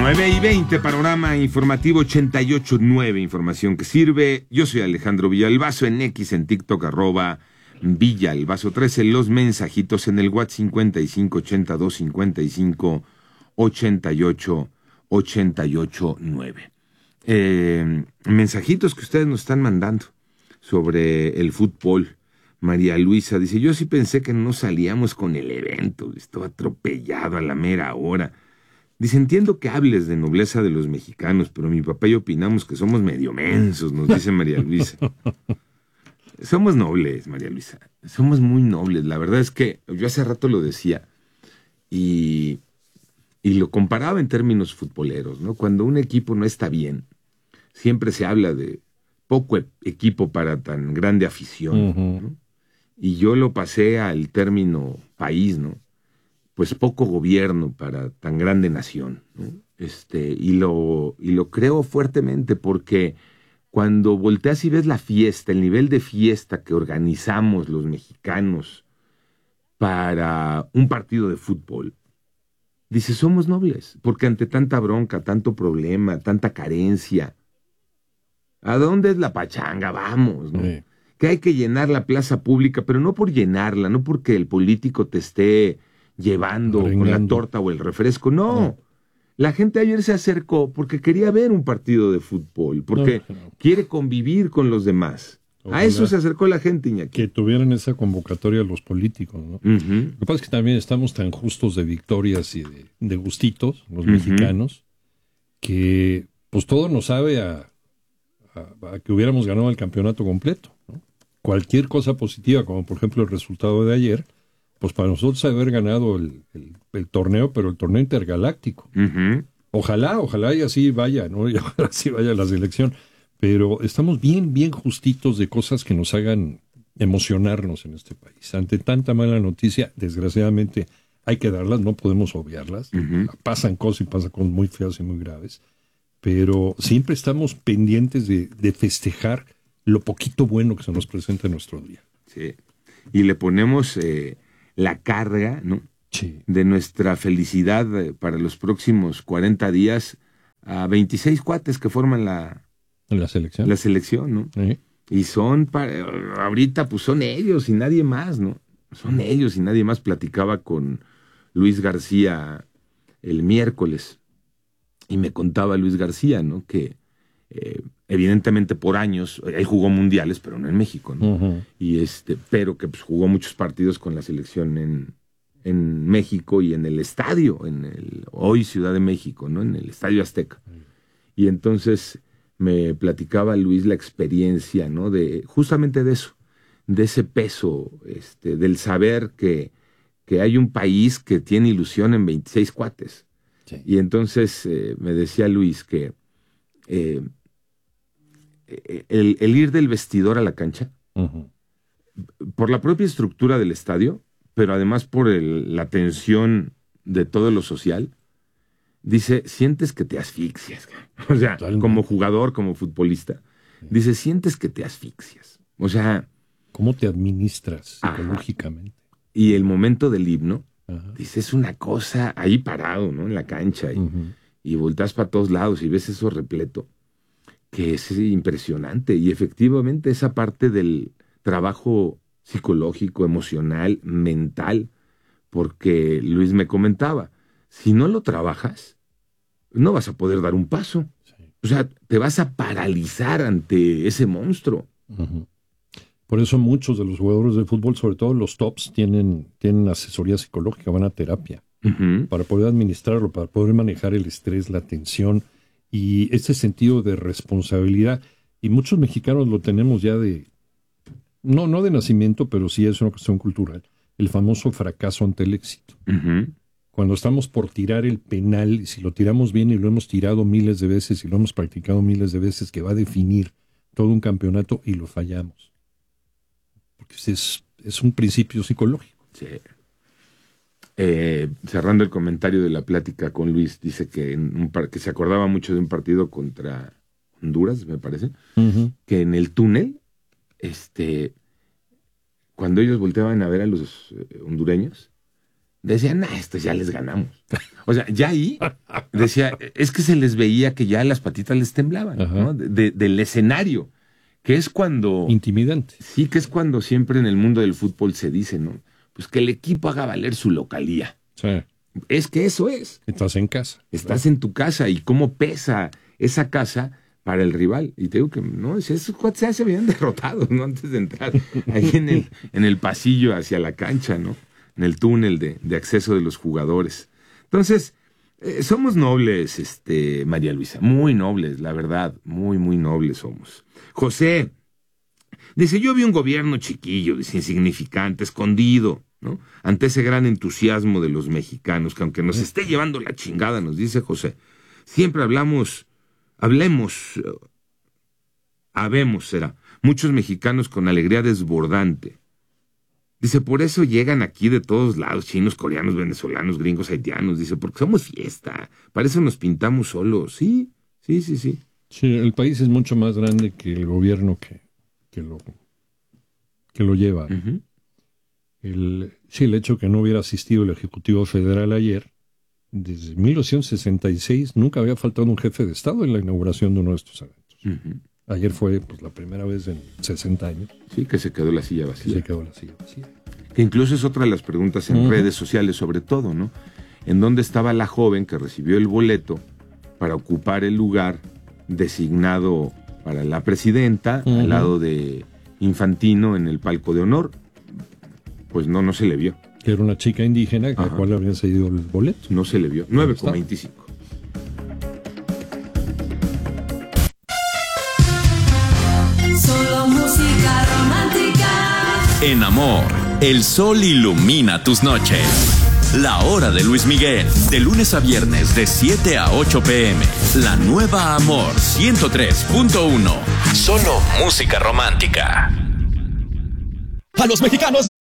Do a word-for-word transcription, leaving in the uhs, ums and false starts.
nueve y veinte, panorama informativo ochenta y ocho punto nueve, información que sirve. Yo soy Alejandro Villalbazo, en X, en TikTok, arroba Villalbazo trece, los mensajitos en el WhatsApp cincuenta y cinco ochenta y dos cincuenta y cinco ochenta y ocho ochenta y ocho nueve. Eh, mensajitos que ustedes nos están mandando sobre el fútbol. María Luisa dice, yo sí pensé que no salíamos con el evento, estaba atropellado a la mera hora. Dice, entiendo que hables de nobleza de los mexicanos, pero mi papá y yo opinamos que somos medio mensos, nos dice María Luisa. Somos nobles, María Luisa, somos muy nobles. La verdad es que yo hace rato lo decía y, y lo comparaba en términos futboleros, ¿no? Cuando un equipo no está bien, siempre se habla de poco e- equipo para tan grande afición, uh-huh. ¿no? Y yo lo pasé al término país, ¿no? Pues poco gobierno para tan grande nación, ¿no? Este, y lo, y lo creo fuertemente porque cuando volteas y ves la fiesta, el nivel de fiesta que organizamos los mexicanos para un partido de fútbol, dices, somos nobles, porque ante tanta bronca, tanto problema, tanta carencia, ¿a dónde es la pachanga? Vamos, ¿no? Sí. Que hay que llenar la plaza pública, pero no por llenarla, no porque el político te esté llevando Arengando. con la torta o el refresco, no. no. La gente ayer se acercó porque quería ver un partido de fútbol, porque no, no. quiere convivir con los demás. Ojalá a eso se acercó la gente, Iñaki. Que tuvieran esa convocatoria los políticos, ¿no? Uh-huh. Lo que pasa es que también estamos tan justos de victorias y de, de gustitos, los uh-huh. mexicanos, que pues todo nos sabe a, a, a que hubiéramos ganado el campeonato completo, ¿no? Cualquier cosa positiva, como por ejemplo el resultado de ayer, pues para nosotros haber ganado el, el, el torneo, pero el torneo intergaláctico. Uh-huh. Ojalá, ojalá y así vaya, ¿no? Y ojalá así vaya la selección. Pero estamos bien, bien justitos de cosas que nos hagan emocionarnos en este país. Ante tanta mala noticia, desgraciadamente hay que darlas, no podemos obviarlas. Uh-huh. Pasan cosas y pasan cosas muy feas y muy graves. Pero siempre estamos pendientes de, de festejar lo poquito bueno que se nos presenta en nuestro día. Sí, y le ponemos eh, la carga, ¿no? Sí. De nuestra felicidad para los próximos cuarenta días a veintiséis cuates que forman la, la selección. La selección, ¿no? Sí. Y son, para, ahorita pues son ellos y nadie más, ¿no? Son ellos y nadie más. Platicaba con Luis García el miércoles y me contaba Luis García, ¿no? Que eh, evidentemente por años, él jugó mundiales, pero no en México, ¿no? Uh-huh. Y este, pero que pues, jugó muchos partidos con la selección en, en México y en el estadio, en el hoy Ciudad de México, ¿no? En el Estadio Azteca. Uh-huh. Y entonces me platicaba Luis la experiencia, ¿no? De justamente de eso, de ese peso, este, del saber que, que hay un país que tiene ilusión en veintiséis cuates. Sí. Y entonces eh, me decía Luis que eh, el, el ir del vestidor a la cancha, uh-huh. por la propia estructura del estadio, pero además por el, la tensión de todo lo social, dice, sientes que te asfixias. O sea, totalmente. Como jugador, como futbolista. Sí. Dice, sientes que te asfixias. O sea... ¿Cómo te administras psicológicamente? Ajá. Y el momento del himno, ajá. Dice, es una cosa ahí parado, ¿no? En la cancha. Y, uh-huh. y volteas para todos lados y ves eso repleto, que es impresionante. Y efectivamente esa parte del trabajo psicológico, emocional, mental, porque Luis me comentaba, si no lo trabajas, no vas a poder dar un paso. Sí. O sea, te vas a paralizar ante ese monstruo. Uh-huh. Por eso muchos de los jugadores de fútbol, sobre todo los tops, tienen, tienen asesoría psicológica, van a terapia, uh-huh. para poder administrarlo, para poder manejar el estrés, la tensión y ese sentido de responsabilidad. Y muchos mexicanos lo tenemos ya de, no, no de nacimiento, pero sí es una cuestión cultural, el famoso fracaso ante el éxito. Uh-huh. Cuando estamos por tirar el penal, y si lo tiramos bien y lo hemos tirado miles de veces y lo hemos practicado miles de veces, que va a definir todo un campeonato y lo fallamos. Porque es, es un principio psicológico. Sí. Eh, cerrando el comentario de la plática con Luis, dice que, en un par- que se acordaba mucho de un partido contra Honduras, me parece, uh-huh. que en el túnel, este, cuando ellos volteaban a ver a los eh, hondureños, decían, nah, estos ya les ganamos. O sea, ya ahí decía, es que se les veía que ya las patitas les temblaban, ¿no? De, de, del escenario, que es cuando... Intimidante. Sí, que es cuando siempre en el mundo del fútbol se dice, ¿no? Pues que el equipo haga valer su localía. Sí. Es que eso es. Estás en casa. Estás en tu casa y cómo pesa esa casa para el rival. Y te digo que, no, esos cuates ya se habían derrotado, ¿no? Antes de entrar ahí en el, en el pasillo hacia la cancha, ¿no? En el túnel de, de acceso de los jugadores. Entonces, eh, somos nobles, este, María Luisa, muy nobles, la verdad, muy, muy nobles somos. José dice, yo vi un gobierno chiquillo, dice, insignificante, escondido, ¿no? Ante ese gran entusiasmo de los mexicanos, que aunque nos esté llevando la chingada, nos dice José, siempre hablamos, hablemos, uh, habemos, será, muchos mexicanos con alegría desbordante. Dice, por eso llegan aquí de todos lados, chinos, coreanos, venezolanos, gringos, haitianos. Dice, porque somos fiesta. Para eso nos pintamos solos. Sí, sí, sí, sí. Sí, el país es mucho más grande que el gobierno que, que, lo, que lo lleva. Uh-huh. El, sí, el hecho que no hubiera asistido el Ejecutivo Federal ayer, desde mil novecientos sesenta y seis nunca había faltado un jefe de Estado en la inauguración de uno de estos eventos. Uh-huh. Ayer fue pues, la primera vez en sesenta años. Sí, que se quedó la silla vacía. Se quedó la silla vacía. Que incluso es otra de las preguntas en uh-huh. redes sociales, sobre todo, ¿no? ¿En dónde estaba la joven que recibió el boleto para ocupar el lugar designado para la presidenta, uh-huh. al lado de Infantino en el palco de honor? Pues no, no se le vio. Que era una chica indígena a la cual habían cedido el boleto. No se le vio. nueve con veinticinco. Solo música romántica. En Amor, el sol ilumina tus noches. La hora de Luis Miguel, de lunes a viernes de siete a ocho pm. La nueva Amor ciento tres punto uno. Solo música romántica. A los mexicanos